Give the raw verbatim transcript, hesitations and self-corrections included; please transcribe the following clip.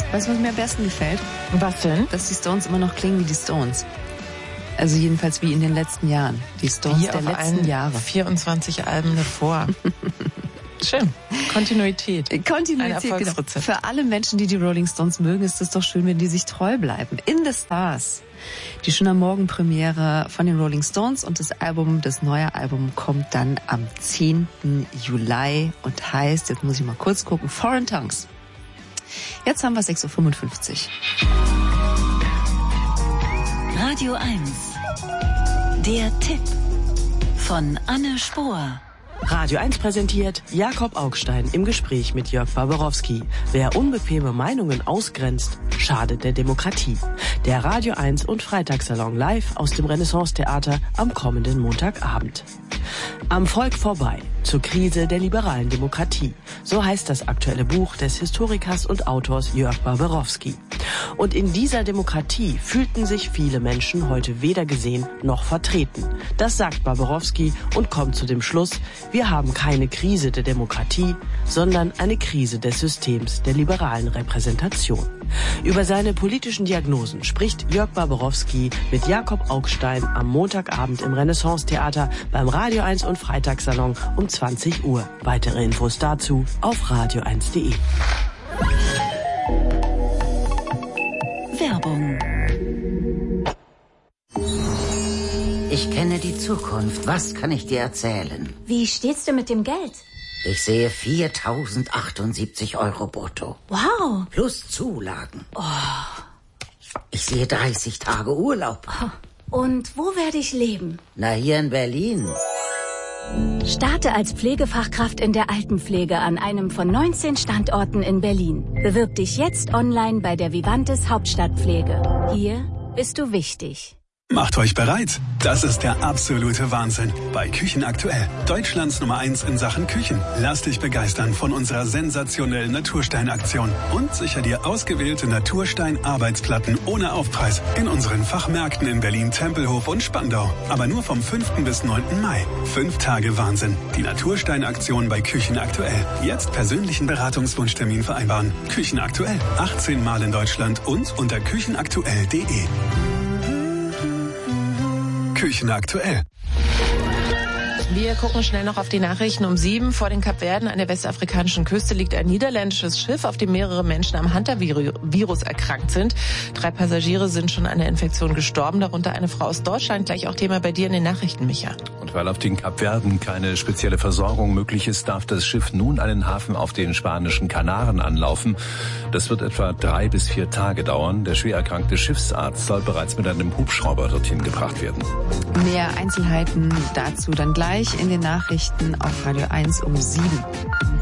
Weißt du, was mir am besten gefällt? Was denn? Dass die Stones immer noch klingen wie die Stones. Also jedenfalls wie in den letzten Jahren. Die Stones Hier der letzten Jahre. vierundzwanzig Alben davor. Schön. Kontinuität. Kontinuität, Ein Erfolgsrezept. Genau. Für alle Menschen, die die Rolling Stones mögen, ist es doch schön, wenn die sich treu bleiben. In the Stars. Die schon am Morgen Premiere von den Rolling Stones und das Album, das neue Album kommt dann am zehnten Juli und heißt, jetzt muss ich mal kurz gucken, Foreign Tongues. Jetzt haben wir sechs Uhr fünfundfünfzig. Radio eins. Der Tipp von Anne Spohr. Radio eins präsentiert Jakob Augstein im Gespräch mit Jörg Barbarowski. Wer unbequeme Meinungen ausgrenzt, schadet der Demokratie. Der Radio eins und Freitagssalon live aus dem Renaissance-Theater am kommenden Montagabend. Am Volk vorbei, zur Krise der liberalen Demokratie. So heißt das aktuelle Buch des Historikers und Autors Jörg Barbarowski. Und in dieser Demokratie fühlten sich viele Menschen heute weder gesehen noch vertreten. Das sagt Barbarowski und kommt zu dem Schluss, wir haben keine Krise der Demokratie, sondern eine Krise des Systems der liberalen Repräsentation. Über seine politischen Diagnosen spricht Jörg Barbarowski mit Jakob Augstein am Montagabend im Renaissance-Theater beim Radio eins und Freitagssalon um zwanzig Uhr. Weitere Infos dazu auf radio eins punkt de. Werbung. Ich kenne die Zukunft. Was kann ich dir erzählen? Wie steht's denn mit dem Geld? Ich sehe viertausendachtundsiebzig Euro brutto. Wow. Plus Zulagen. Oh. Ich sehe dreißig Tage Urlaub. Und wo werde ich leben? Na, hier in Berlin. Starte als Pflegefachkraft in der Altenpflege an einem von neunzehn Standorten in Berlin. Bewirb dich jetzt online bei der Vivantes Hauptstadtpflege. Hier bist du wichtig. Macht euch bereit. Das ist der absolute Wahnsinn. Bei Küchen aktuell. Deutschlands Nummer eins in Sachen Küchen. Lass dich begeistern von unserer sensationellen Naturstein-Aktion. Und sicher dir ausgewählte Naturstein-Arbeitsplatten ohne Aufpreis in unseren Fachmärkten in Berlin, Tempelhof und Spandau. Aber nur vom fünften bis neunten Mai. Fünf Tage Wahnsinn. Die Naturstein-Aktion bei Küchen aktuell. Jetzt persönlichen Beratungswunschtermin vereinbaren. Küchen aktuell. achtzehn Mal in Deutschland und unter küchenaktuell punkt de. Küchen aktuell. Wir gucken schnell noch auf die Nachrichten um sieben. Vor den Kapverden an der westafrikanischen Küste liegt ein niederländisches Schiff, auf dem mehrere Menschen am Hantavirus erkrankt sind. Drei Passagiere sind schon an der Infektion gestorben, darunter eine Frau aus Deutschland. Gleich auch Thema bei dir in den Nachrichten, Micha. Und weil auf den Kapverden keine spezielle Versorgung möglich ist, darf das Schiff nun einen Hafen auf den spanischen Kanaren anlaufen. Das wird etwa drei bis vier Tage dauern. Der schwer erkrankte Schiffsarzt soll bereits mit einem Hubschrauber dorthin gebracht werden. Mehr Einzelheiten dazu dann gleich in den Nachrichten auf Radio eins um sieben.